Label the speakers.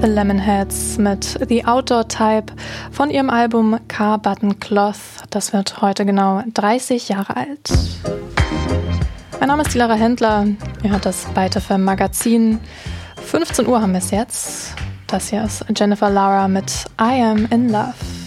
Speaker 1: The Lemonheads mit The Outdoor Type von ihrem Album Car Button Cloth. Das wird heute genau 30 Jahre alt. Mein Name ist Lara Händler. Ihr hört das Byte FM Magazin. 15 Uhr haben wir es jetzt. Das hier ist Jennifer Lara mit I Am in Love.